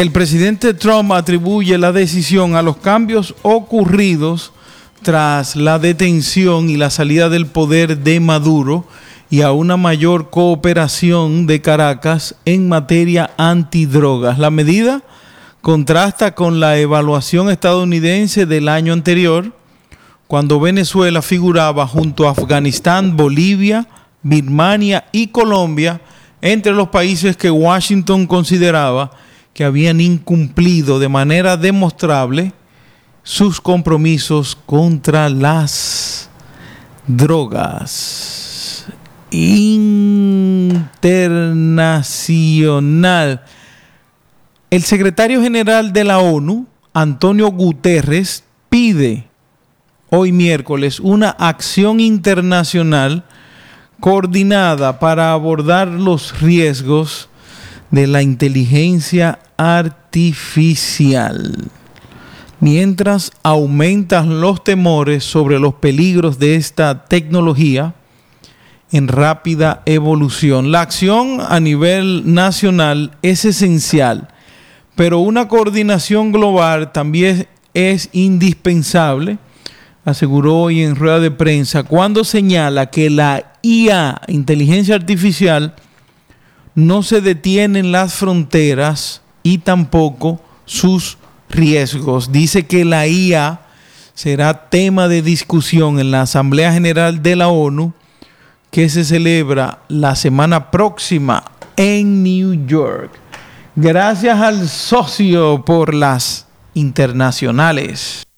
El presidente Trump atribuye la decisión a los cambios ocurridos tras la detención y la salida del poder de Maduro y a una mayor cooperación de Caracas en materia antidrogas. La medida contrasta con la evaluación estadounidense del año anterior, cuando Venezuela figuraba junto a Afganistán, Bolivia, Birmania y Colombia entre los países que Washington consideraba que habían incumplido de manera demostrable sus compromisos contra las drogas. Internacional. El secretario general de la ONU, Antonio Guterres, pide hoy miércoles una acción internacional coordinada para abordar los riesgos de la inteligencia artificial, mientras aumentan los temores sobre los peligros de esta tecnología en rápida evolución. La acción a nivel nacional es esencial, pero una coordinación global también es indispensable, aseguró hoy en rueda de prensa, cuando señala que la IA, inteligencia artificial, no se detiene en las fronteras y tampoco sus riesgos. Dice que la IA será tema de discusión en la Asamblea General de la ONU, que se celebra la semana próxima en New York. Gracias al socio por las internacionales.